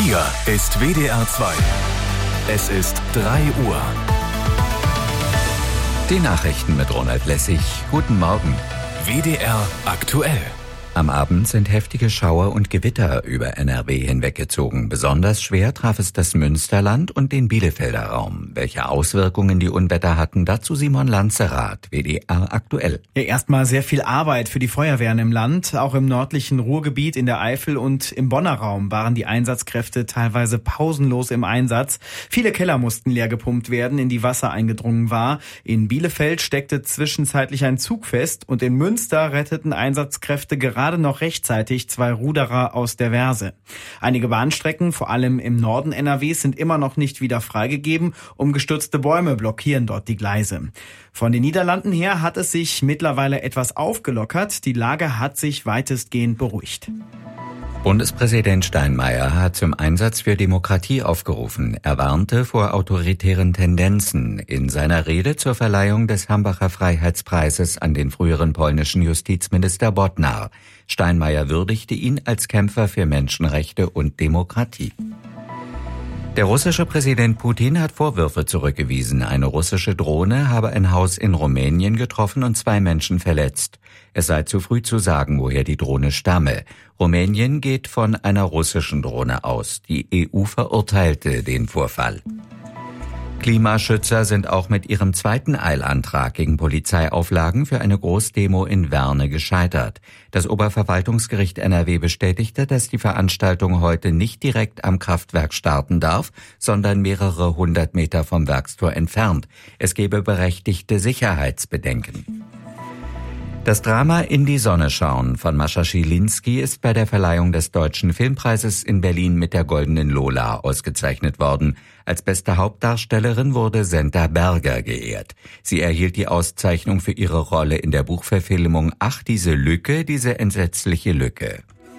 Hier ist WDR 2. Es ist 3 Uhr. Die Nachrichten mit Ronald Lessig. Guten Morgen. WDR aktuell. Am Abend sind heftige Schauer und Gewitter über NRW hinweggezogen. Besonders schwer traf es das Münsterland und den Bielefelder Raum. Welche Auswirkungen die Unwetter hatten, dazu Simon Lanzerath, WDR aktuell. Ja, erstmal sehr viel Arbeit für die Feuerwehren im Land. Auch im nördlichen Ruhrgebiet, in der Eifel und im Bonner Raum waren die Einsatzkräfte teilweise pausenlos im Einsatz. Viele Keller mussten leer gepumpt werden, in die Wasser eingedrungen war. In Bielefeld steckte zwischenzeitlich ein Zug fest und in Münster retteten Einsatzkräfte gerade noch rechtzeitig 2 Ruderer aus der Verse. Einige Bahnstrecken, vor allem im Norden NRWs, sind immer noch nicht wieder freigegeben. Umgestürzte Bäume blockieren dort die Gleise. Von den Niederlanden her hat es sich mittlerweile etwas aufgelockert. Die Lage hat sich weitestgehend beruhigt. Bundespräsident Steinmeier hat zum Einsatz für Demokratie aufgerufen. Er warnte vor autoritären Tendenzen. In seiner Rede zur Verleihung des Hambacher Freiheitspreises an den früheren polnischen Justizminister Bodnar. Steinmeier würdigte ihn als Kämpfer für Menschenrechte und Demokratie. Der russische Präsident Putin hat Vorwürfe zurückgewiesen. Eine russische Drohne habe ein Haus in Rumänien getroffen und 2 Menschen verletzt. Es sei zu früh zu sagen, woher die Drohne stamme. Rumänien geht von einer russischen Drohne aus. Die EU verurteilte den Vorfall. Klimaschützer sind auch mit ihrem zweiten Eilantrag gegen Polizeiauflagen für eine Großdemo in Werne gescheitert. Das Oberverwaltungsgericht NRW bestätigte, dass die Veranstaltung heute nicht direkt am Kraftwerk starten darf, sondern mehrere 100 Meter vom Werkstor entfernt. Es gebe berechtigte Sicherheitsbedenken. Das Drama In die Sonne schauen von Mascha Schilinski ist bei der Verleihung des Deutschen Filmpreises in Berlin mit der Goldenen Lola ausgezeichnet worden. Als beste Hauptdarstellerin wurde Senta Berger geehrt. Sie erhielt die Auszeichnung für ihre Rolle in der Buchverfilmung Ach, diese Lücke, diese entsetzliche Lücke.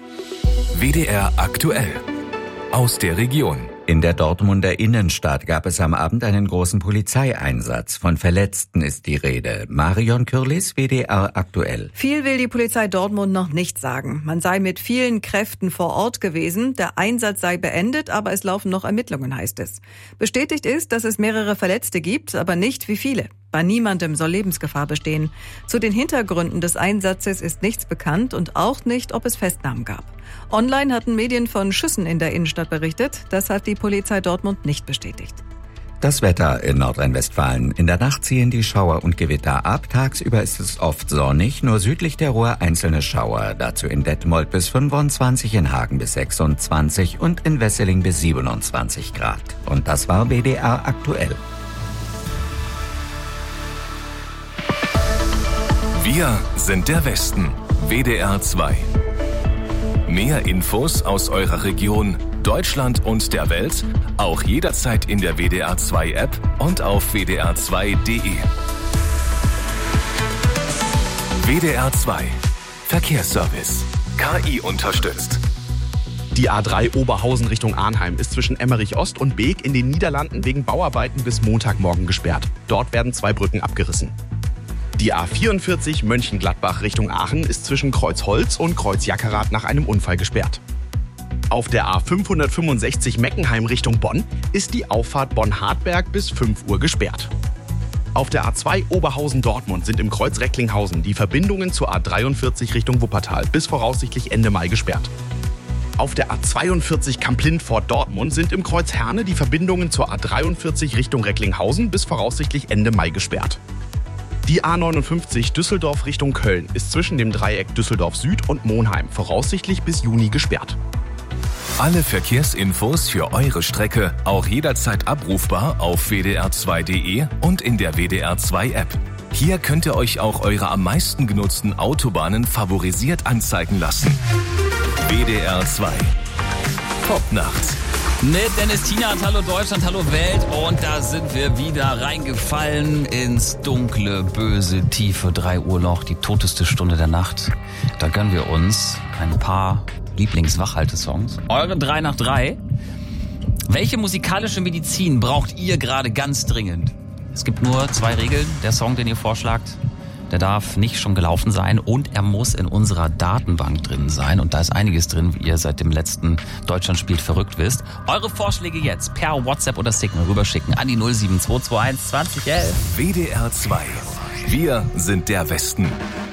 WDR aktuell. Aus der Region. In der Dortmunder Innenstadt gab es am Abend einen großen Polizeieinsatz. Von Verletzten ist die Rede. Marion Kürlis, WDR aktuell. Viel will die Polizei Dortmund noch nicht sagen. Man sei mit vielen Kräften vor Ort gewesen. Der Einsatz sei beendet, aber es laufen noch Ermittlungen, heißt es. Bestätigt ist, dass es mehrere Verletzte gibt, aber nicht wie viele. Bei niemandem soll Lebensgefahr bestehen. Zu den Hintergründen des Einsatzes ist nichts bekannt und auch nicht, ob es Festnahmen gab. Online hatten Medien von Schüssen in der Innenstadt berichtet. Das hat die Polizei Dortmund nicht bestätigt. Das Wetter in Nordrhein-Westfalen. In der Nacht ziehen die Schauer und Gewitter ab. Tagsüber ist es oft sonnig, nur südlich der Ruhr einzelne Schauer. Dazu in Detmold bis 25, in Hagen bis 26 und in Wesseling bis 27 Grad. Und das war WDR aktuell. Wir sind der Westen. WDR 2. Mehr Infos aus eurer Region, Deutschland und der Welt, auch jederzeit in der WDR 2 App und auf wdr2.de. WDR 2. Verkehrsservice. KI unterstützt. Die A3 Oberhausen Richtung Arnheim ist zwischen Emmerich Ost und Beek in den Niederlanden wegen Bauarbeiten bis Montagmorgen gesperrt. Dort werden 2 Brücken abgerissen. Die A44 Mönchengladbach Richtung Aachen ist zwischen Kreuzholz und Kreuzjackerath nach einem Unfall gesperrt. Auf der A565 Meckenheim Richtung Bonn ist die Auffahrt Bonn-Hartberg bis 5 Uhr gesperrt. Auf der A2 Oberhausen-Dortmund sind im Kreuz Recklinghausen die Verbindungen zur A43 Richtung Wuppertal bis voraussichtlich Ende Mai gesperrt. Auf der A42 Kamp-Lindfort-Dortmund sind im Kreuz Herne die Verbindungen zur A43 Richtung Recklinghausen bis voraussichtlich Ende Mai gesperrt. Die A59 Düsseldorf Richtung Köln ist zwischen dem Dreieck Düsseldorf Süd und Monheim voraussichtlich bis Juni gesperrt. Alle Verkehrsinfos für eure Strecke auch jederzeit abrufbar auf wdr2.de und in der WDR 2 App. Hier könnt ihr euch auch eure am meisten genutzten Autobahnen favorisiert anzeigen lassen. WDR 2. Popnacht. Mit Dennis Tienert, hallo Deutschland, hallo Welt, und da sind wir wieder reingefallen ins dunkle, böse, tiefe 3 Uhr Loch, die toteste Stunde der Nacht. Da gönnen wir uns ein paar Lieblingswachhaltesongs. Eure 3 nach 3. Welche musikalische Medizin braucht ihr gerade ganz dringend? Es gibt nur 2 Regeln, der Song, den ihr vorschlagt. der darf nicht schon gelaufen sein und er muss in unserer Datenbank drin sein. Und da ist einiges drin, wie ihr seit dem letzten Deutschland spielt verrückt wisst. Eure Vorschläge jetzt per WhatsApp oder Signal rüberschicken an die 07221 2011. WDR 2. Wir sind der Westen.